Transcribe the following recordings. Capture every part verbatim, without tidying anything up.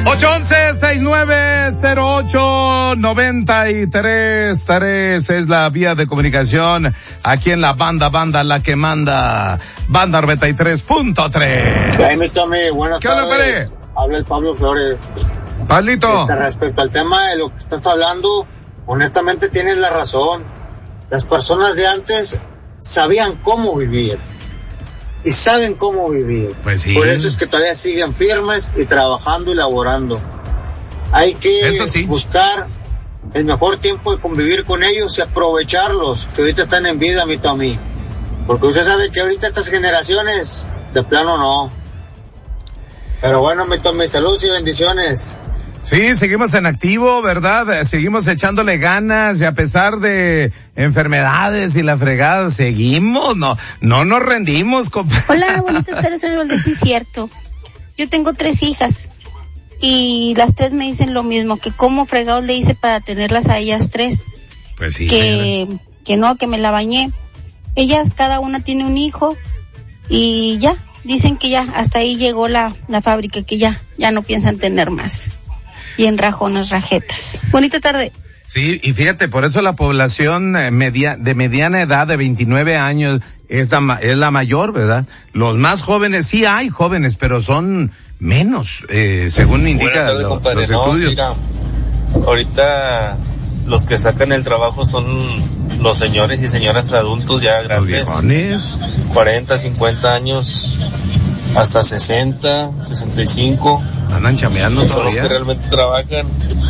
ocho once, sesenta y nueve cero ocho, noventa y tres tres es la vía de comunicación aquí en la banda, banda la que manda, banda noventa y tres punto tres. Ahí me tomé, buenas ¿Qué onda, tardes. Habla el Pablo Flores. Pablito. Este, respecto al tema de lo que estás hablando, honestamente tienes la razón. Las personas de antes sabían cómo vivir. Y saben cómo vivir. Pues sí. Por eso es que todavía siguen firmes y trabajando y laborando. Hay que sí. buscar el mejor tiempo de convivir con ellos y aprovecharlos, que ahorita están en vida, mi Tommy. Porque usted sabe que ahorita estas generaciones, de plano no. Pero bueno, mi Tommy, saludos y bendiciones. Sí, seguimos en activo, ¿verdad? Seguimos echándole ganas y a pesar de enfermedades y la fregada, seguimos, no, no nos rendimos, compa. Hola, bonitas tardes, soy Valdez, sí es cierto. Yo tengo tres hijas y las tres me dicen lo mismo, que cómo fregados le hice para tenerlas a ellas tres. Pues sí. Que, que no, que me la bañé. Ellas, cada una tiene un hijo y ya, dicen que ya, hasta ahí llegó la, la fábrica, que ya, ya no piensan tener más. Y en rajones, rajetas. Bonita tarde. Sí, y fíjate, por eso la población media, de mediana edad de veintinueve años es la, es la mayor, ¿verdad? Los más jóvenes, sí hay jóvenes, pero son menos, eh, según indica tardes, lo, compadre. los No, estudios. mira, ahorita los que sacan el trabajo son los señores y señoras adultos ya grandes. Los viejones. cuarenta, cincuenta años, hasta sesenta, sesenta y cinco. Andan chameando Son los todavía. que realmente trabajan.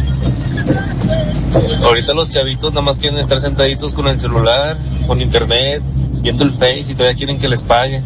Ahorita los chavitos nada más quieren estar sentaditos con el celular, con internet, viendo el Face y todavía quieren que les pague.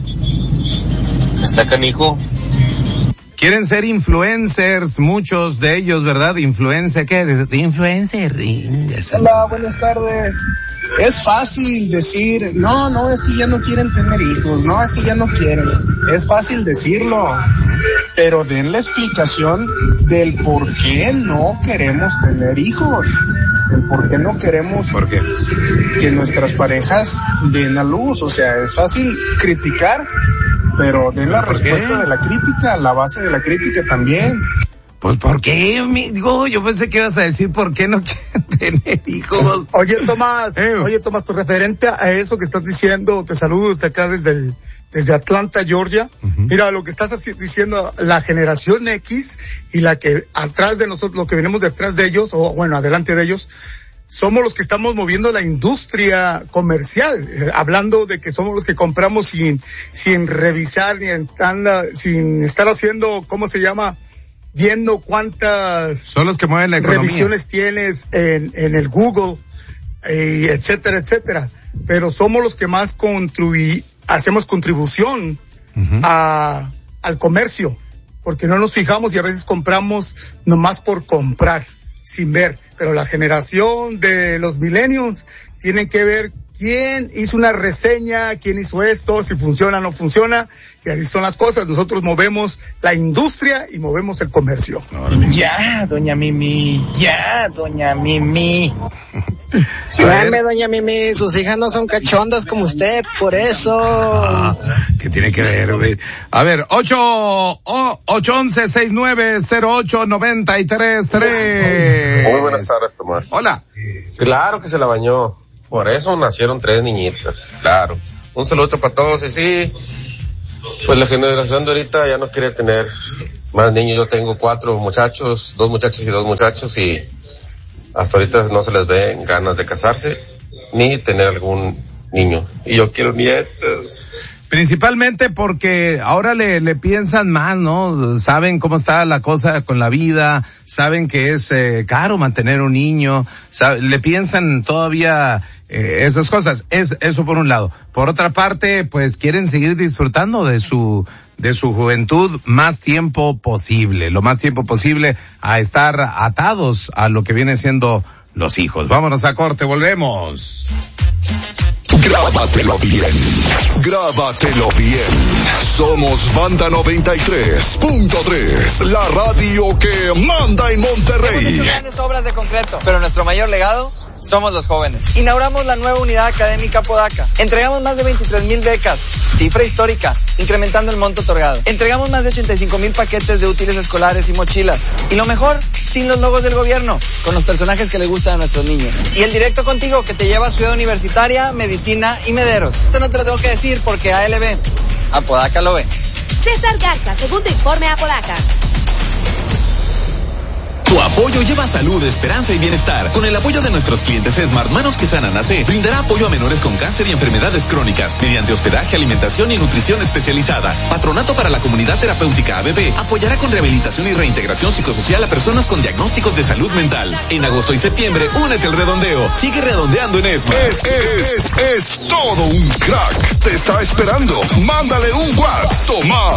Está canijo. Quieren ser influencers, muchos de ellos, ¿verdad? Influencer, ¿qué es? Influencer. Hola, buenas tardes. Es fácil decir, no, no, es que ya no quieren tener hijos, no, es que ya no quieren. Es fácil decirlo, pero den la explicación del por qué no queremos tener hijos, el por qué no queremos ¿Por qué? que nuestras parejas den a luz. O sea, es fácil criticar, pero den la ¿Por respuesta qué? de la crítica, la base de la crítica también. Pues, ¿por qué, amigo? Yo pensé que ibas a decir por qué no quieren tener hijos. Oye, Tomás, Eh. oye, Tomás, tu referente a eso que estás diciendo, te saludo desde acá, desde el, desde Atlanta, Georgia. Uh-huh. Mira, lo que estás así, diciendo, la generación X y la que atrás de nosotros, lo que venimos detrás de ellos, o bueno, adelante de ellos, somos los que estamos moviendo la industria comercial, eh, hablando de que somos los que compramos sin, sin revisar, ni en tanda, sin estar haciendo, ¿cómo se llama? Viendo cuántas son los que mueven la economía. Revisiones tienes en, en el Google, eh, etcétera, etcétera. Pero somos los que más contribu- hacemos contribución uh-huh. a, al comercio, porque no nos fijamos y a veces compramos nomás por comprar, sin ver. Pero la generación de los millennials tienen que ver quién hizo una reseña, quién hizo esto, si funciona o no funciona, y así son las cosas. Nosotros movemos la industria y movemos el comercio. Ya, doña Mimi, ya, doña Mimi. Dame, doña Mimi, sus hijas no son cachondas como usted, por eso. Ah, ¿qué tiene que ver, güey? A ver, ocho, oh, ocho once, sesenta y nueve cero ocho, noventa y tres tres. Muy buenas tardes, Tomás. Hola. Claro que se la bañó. Por eso nacieron tres niñitas, claro. Un saludo para todos y sí, pues la generación de ahorita ya no quiere tener más niños. Yo tengo cuatro muchachos, dos muchachos y dos muchachos y hasta ahorita no se les ven ganas de casarse ni tener algún niño. Y yo quiero nietos. Principalmente porque ahora le, le piensan más, ¿no? Saben cómo está la cosa con la vida, saben que es eh, caro mantener un niño, sabe, le piensan todavía eh, esas cosas. Es eso por un lado. Por otra parte, pues quieren seguir disfrutando de su de su juventud más tiempo posible, lo más tiempo posible a estar atados a lo que viene siendo los hijos. Vámonos a corte, volvemos. Grábatelo bien, grábatelo bien. Somos Banda noventa y tres punto tres, la radio que manda en Monterrey. Hemos hecho grandes obras de concreto, pero nuestro mayor legado somos los jóvenes. Inauguramos la nueva unidad académica Apodaca. Entregamos más de veintitrés mil becas, cifra histórica, incrementando el monto otorgado. Entregamos más de ochenta y cinco mil paquetes de útiles escolares y mochilas. Y lo mejor, sin los logos del gobierno, con los personajes que les gustan a nuestros niños. Y el directo contigo que te lleva a Ciudad Universitaria, Medicina y Mederos. Esto no te lo tengo que decir porque A L B, Apodaca lo ve. César Garza, segundo informe Apodaca. Tu apoyo lleva salud, esperanza y bienestar. Con el apoyo de nuestros clientes Smart Manos que Sanan A C, brindará apoyo a menores con cáncer y enfermedades crónicas, mediante hospedaje, alimentación y nutrición especializada. Patronato para la Comunidad Terapéutica A B B apoyará con rehabilitación y reintegración psicosocial a personas con diagnósticos de salud mental. En agosto y septiembre, únete al redondeo. Sigue redondeando en Smart. Es, es, es, es todo un crack. Te está esperando. Mándale un WhatsApp. Tomás.